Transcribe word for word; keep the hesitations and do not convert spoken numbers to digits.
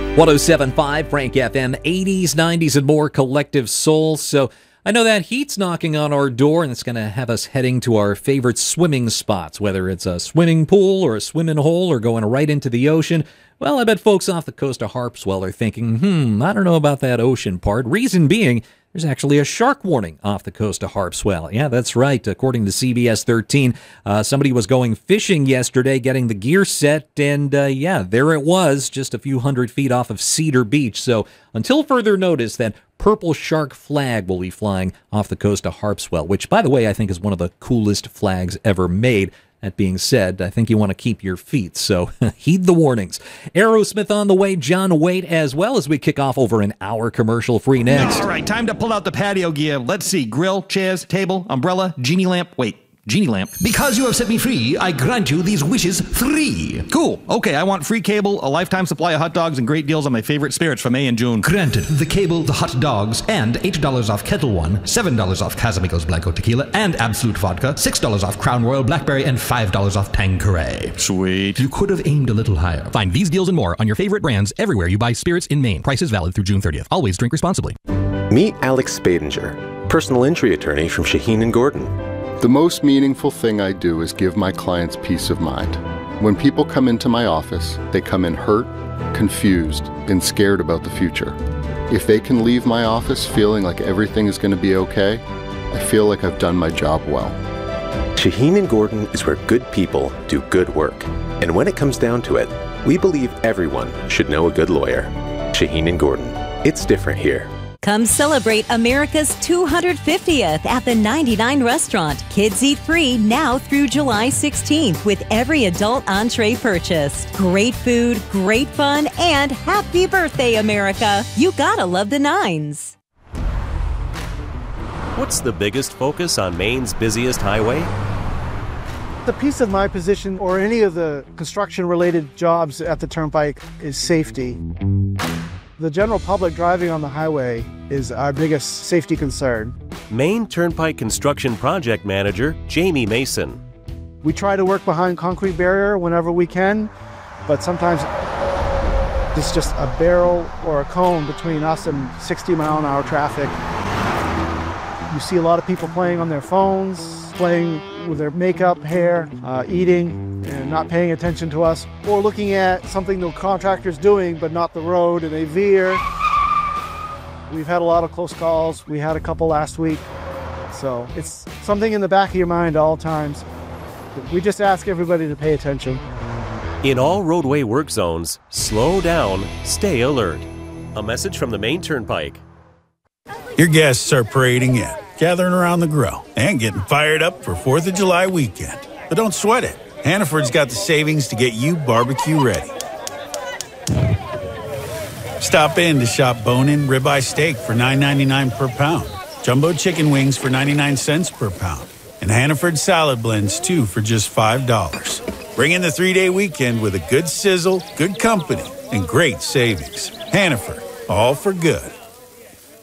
one oh seven point five Frank F M, eighties, nineties, and more collective soul. So I know that heat's knocking on our door, and it's going to have us heading to our favorite swimming spots, whether it's a swimming pool or a swimming hole or going right into the ocean. Well, I bet folks off the coast of Harpswell are thinking, hmm, I don't know about that ocean part. Reason being, there's actually a shark warning off the coast of Harpswell. Yeah, that's right. According to C B S thirteen, uh, somebody was going fishing yesterday, getting the gear set, and uh, yeah, there it was, just a few hundred feet off of Cedar Beach. So until further notice, that purple shark flag will be flying off the coast of Harpswell, which, by the way, I think is one of the coolest flags ever made. That being said, I think you want to keep your feet, so heed the warnings. Aerosmith on the way, John Waite as well, as we kick off over an hour commercial-free next. All right, time to pull out the patio gear. Let's see, grill, chairs, table, umbrella, genie lamp. Wait, genie lamp. Because you have set me free, I grant you these wishes free. Cool. Okay, I want free cable, a lifetime supply of hot dogs, and great deals on my favorite spirits for May and June. Granted, the cable, the hot dogs, and eight dollars off Kettle One, seven dollars off Casamigos Blanco Tequila, and Absolute Vodka, six dollars off Crown Royal Blackberry, and five dollars off Tanqueray. Sweet. You could have aimed a little higher. Find these deals and more on your favorite brands everywhere you buy spirits in Maine. Prices valid through June thirtieth. Always drink responsibly. Meet Alex Spadinger, personal injury attorney from Shaheen and Gordon. The most meaningful thing I do is give my clients peace of mind. When people come into my office, they come in hurt, confused, and scared about the future. If they can leave my office feeling like everything is going to be okay, I feel like I've done my job well. Shaheen and Gordon is where good people do good work. And when it comes down to it, we believe everyone should know a good lawyer. Shaheen and Gordon. It's different here. Come celebrate America's two hundred fiftieth at the ninety-nine Restaurant. Kids eat free now through July sixteenth with every adult entree purchased. Great food, great fun, and happy birthday, America. You gotta love the nines. What's the biggest focus on Maine's busiest highway? The piece of my position or any of the construction-related jobs at the Turnpike is safety. The general public driving on the highway is our biggest safety concern. Maine Turnpike Construction Project Manager Jamie Mason. We try to work behind concrete barrier whenever we can, but sometimes it's just a barrel or a cone between us and sixty mile an hour traffic. You see a lot of people playing on their phones, playing with their makeup, hair, uh, eating, and not paying attention to us, or looking at something the contractor's doing but not the road, and they veer. We've had a lot of close calls. We had a couple last week. So it's something in the back of your mind all times. We just ask everybody to pay attention. In all roadway work zones, slow down, stay alert. A message from the Maine Turnpike. Your guests are parading in, gathering around the grill, and getting fired up for fourth of July weekend. But don't sweat it. Hannaford's got the savings to get you barbecue ready. Stop in to shop bone-in ribeye steak for nine ninety-nine per pound, jumbo chicken wings for ninety-nine cents per pound, and Hannaford salad blends, too, for just five dollars. Bring in the three-day weekend with a good sizzle, good company, and great savings. Hannaford, all for good.